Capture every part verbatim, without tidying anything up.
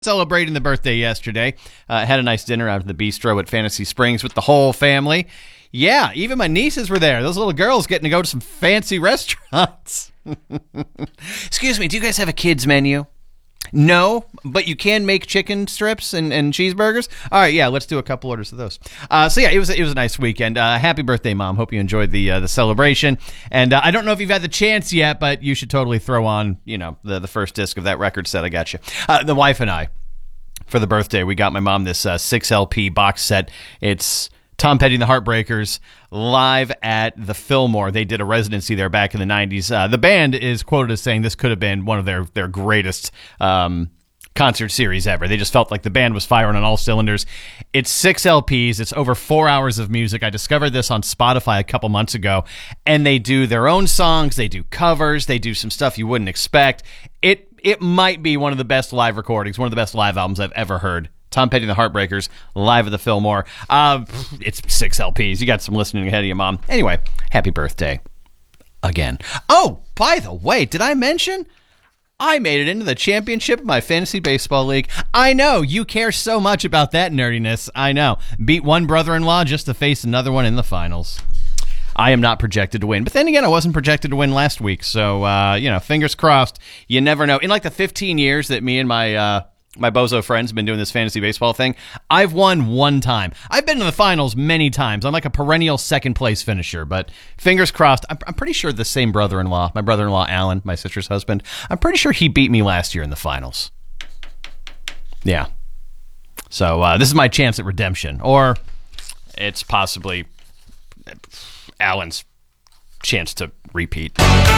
Celebrating the birthday yesterday. Uh, had a nice dinner out at the bistro at Fantasy Springs with the whole family. Yeah, even my nieces were there. Those little girls getting to go to some fancy restaurants. Excuse me, do you guys have a kids menu? No, but you can make chicken strips and, and cheeseburgers. All right, yeah, let's do a couple orders of those. Uh, so yeah, it was it was a nice weekend. Uh, happy birthday, Mom. Hope you enjoyed the uh, the celebration. And uh, I don't know if you've had the chance yet, but you should totally throw on, you know, the the first disc of that record set I got you. Uh, the wife and I, for the birthday, we got my mom this uh, six L P box set. It's Tom Petty and the Heartbreakers live at the Fillmore. They did a residency there back in the nineties. Uh, the band is quoted as saying this could have been one of their, their greatest um, concert series ever. They just felt like the band was firing on all cylinders. It's six L Ps. It's over four hours of music. I discovered this on Spotify a couple months ago, and they do their own songs. They do covers. They do some stuff you wouldn't expect. It, it might be one of the best live recordings, one of the best live albums I've ever heard. Tom Petty and the Heartbreakers, live at the Fillmore. Uh, it's six L Ps. You got some listening ahead of you, Mom. Anyway, happy birthday. Again. Oh, by the way, did I mention I made it into the championship of my fantasy baseball league? I know, you care so much about that nerdiness. I know. Beat one brother-in-law just to face another one in the finals. I am not projected to win. But then again, I wasn't projected to win last week. So, uh, you know, fingers crossed. You never know. In like the fifteen years that me and my... Uh, My bozo friends have been doing this fantasy baseball thing, I've won one time. I've been in the finals many times. I'm like a perennial second place finisher, but fingers crossed. I'm, I'm pretty sure the same brother-in-law, my brother-in-law Alan, my sister's husband, I'm pretty sure he beat me last year in the finals. Yeah. So uh, this is my chance at redemption, or it's possibly Alan's chance to repeat.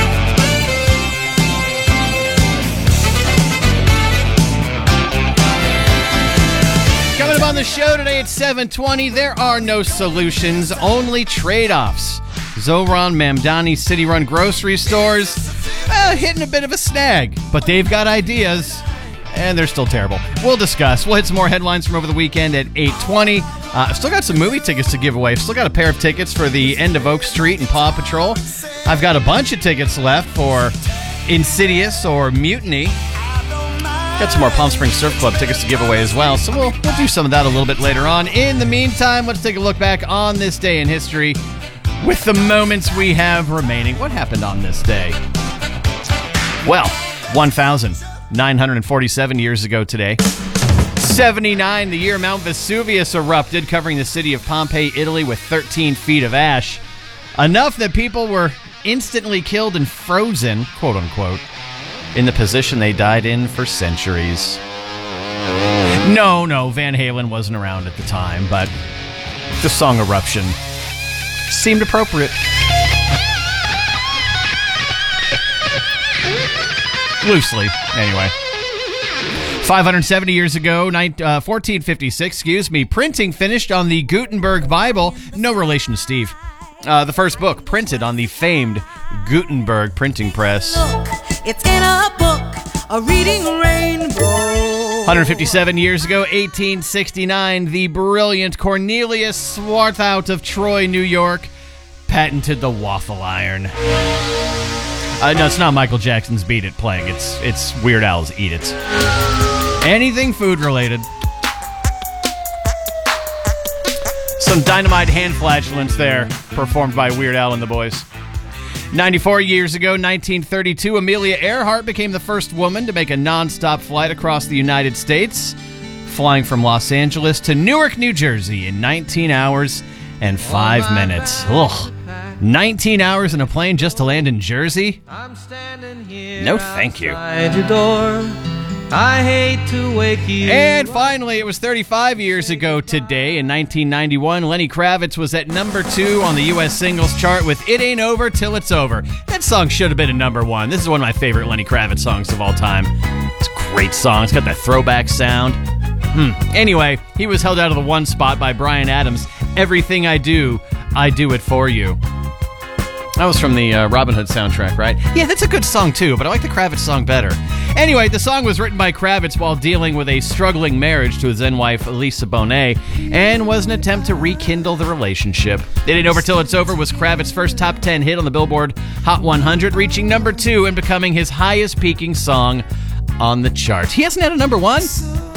Coming up on the show today at seven twenty, there are no solutions, only trade-offs. Zoran Mamdani's city-run grocery stores, well, hitting a bit of a snag, but they've got ideas, and they're still terrible. We'll discuss. We'll hit some more headlines from over the weekend at eight twenty. Uh, I've still got some movie tickets to give away. I've still got a pair of tickets for The End of Oak Street and Paw Patrol. I've got a bunch of tickets left for Insidious or Mutiny. Got some more Palm Springs Surf Club tickets to give away as well, so we'll, we'll do some of that a little bit later on. In the meantime, let's take a look back on this day in history with the moments we have remaining. What happened on this day? Well, one thousand nine hundred forty-seven years ago today, seventy-nine, the year Mount Vesuvius erupted, covering the city of Pompeii, Italy, with thirteen feet of ash. Enough that people were instantly killed and frozen, quote-unquote, in the position they died in for centuries. No, no, Van Halen wasn't around at the time, but the song Eruption seemed appropriate. Loosely, anyway. five hundred seventy years ago, fourteen fifty-six, excuse me, printing finished on the Gutenberg Bible. No relation to Steve. Uh, the first book printed on the famed Gutenberg printing press. Look, it's in a book, a reading rainbow. one hundred fifty-seven years ago, eighteen sixty-nine, the brilliant Cornelius Swarthout of Troy, New York, patented the waffle iron. Uh, no, it's not Michael Jackson's Beat It playing. It's it's Weird Al's Eat It. Anything food related. Some dynamite hand flatulence there, performed by Weird Al and the Boys. ninety-four years ago, nineteen thirty-two, Amelia Earhart became the first woman to make a non-stop flight across the United States, flying from Los Angeles to Newark, New Jersey in nineteen hours and five minutes. Ugh. nineteen hours in a plane just to land in Jersey? No, thank you. Your door. I hate to wake you. And finally, it was thirty-five years ago today, in nineteen ninety-one, Lenny Kravitz was at number two on the U S singles chart with It Ain't Over Till It's Over. That song should have been at number one. This is one of my favorite Lenny Kravitz songs of all time. It's a great song. It's got that throwback sound. Hmm. Anyway, he was held out of the one spot by Bryan Adams. Everything I Do, I Do It For You. That was from the uh, Robin Hood soundtrack, right? Yeah, that's a good song too, but I like the Kravitz song better. Anyway, the song was written by Kravitz while dealing with a struggling marriage to his then-wife, Lisa Bonet, and was an attempt to rekindle the relationship. It Ain't Over Till It's Over was Kravitz's first top ten hit on the Billboard Hot one hundred, reaching number two and becoming his highest peaking song on the chart. He hasn't had a number one